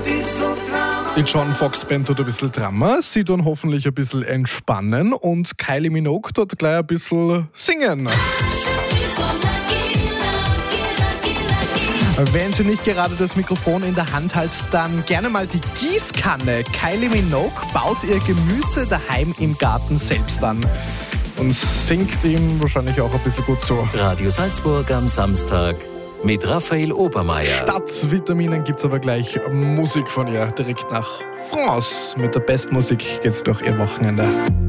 Die John Fox Band tut ein bisschen Drama, sie tun hoffentlich ein bisschen entspannen und Kylie Minogue tut gleich ein bisschen singen. Wenn sie nicht gerade das Mikrofon in der Hand hat, dann gerne mal die Gießkanne. Kylie Minogue baut ihr Gemüse daheim im Garten selbst an und singt ihm wahrscheinlich auch ein bisschen gut so. Radio Salzburg am Samstag mit Raphael Obermeier. Statt Vitaminen gibt's aber gleich Musik von ihr. Direkt nach France. Mit der Bestmusik geht's durch ihr Wochenende.